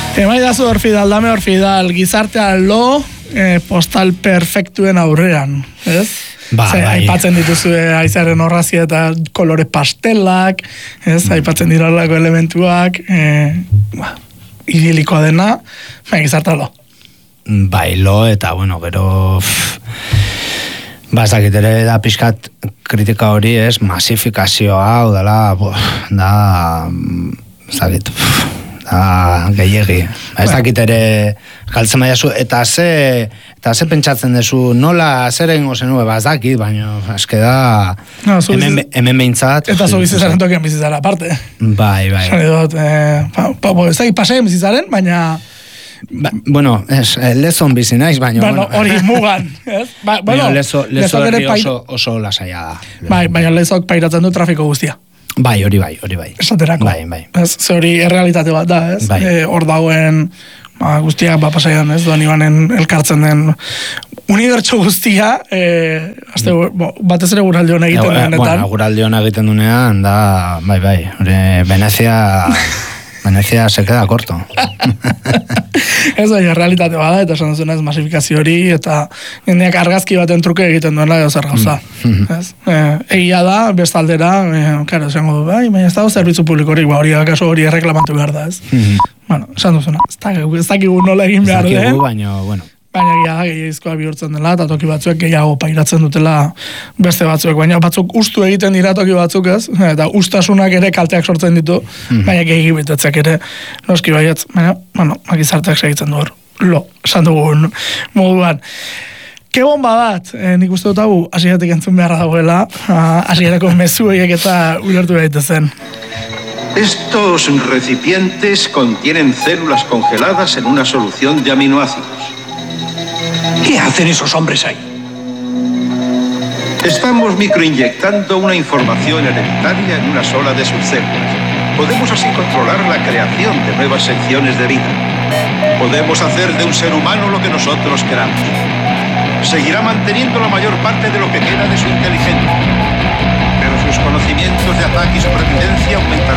Emaidazu Orfidal, dame Orfidal, gizartea lo postal perfektuen aurrean, ez? Bai. Aipatzen dituzue aizaren horrazia eta kolore pastelak, ez? Aipatzen diralako elementuak, idilikoa dena, gizartea lo. Bai, lo, eta, bueno, gero... ez dakit ere da pixkat kritika hori, ez? Masifikazioa, hau dela, da... ez dakit... gehiegi. Ez dakit ere galtzen maiazu, eta ze pentsatzen dezu, nola zer egingo zenue, ez dakit, baina eske da hemen behintzat. Eta zo bizitzaren tokian bizitzara, aparte. Bai. Ez dakit pasean bizitzaren, baina... Bueno, lezon bizi naiz, baina... Bueno, hori mugan, ez? Lezo herri oso lasaia da. Bai, baina lezok pairatzen du trafiko guztia. Bai, hori bai. Esaterako. Bai. Ze hori errealitate bat da, ez? Bai. Hor dagoen guztiak pasaian, ez? Doan ibanen elkartzen den unibertso guztia, batez ere guraldion egiten denetan. Bueno, guraldion egiten dunean, da, bai. Venecia se queda corto. Ez baina realitate bada, eta esan duzuna ez masifikazio hori, eta jendeak argazki baten truke egiten duela edo zer gauza. Egia da, bestaldera, claro, esango du, baina ez dago zerbitzu publikorik, hori akaso hori erreklamatu behar da, ez? Bueno, esan duzuna, ez dakigu nola egin behar den. Ez dakigu, baina, Baina gehiagizkoa bihurtzen dela, eta toki batzuek gehiago pairatzen dutela beste batzuek, baina batzuk ustu egiten dira toki batzuk, ez? Eta ustasunak ere kalteak sortzen ditu, baina gehiagi betetzek ere noski baietz, baina, bueno, gizarteak segitzen du hor, esan dugun moduan. Ke bomba bat, nik uste dut hau, hasieratik entzun beharra dagoela, hasierako mezueiek eta ulertu daitezen. Estos recipientes contienen células congeladas en una solución de aminoácidos. ¿Qué hacen esos hombres ahí? Estamos microinyectando una información hereditaria en una sola de sus células. Podemos así controlar la creación de nuevas secciones de vida. Podemos hacer de un ser humano lo que nosotros queramos. Seguirá manteniendo la mayor parte de lo que queda de su inteligencia, pero sus conocimientos de ataque y supervivencia aumentarán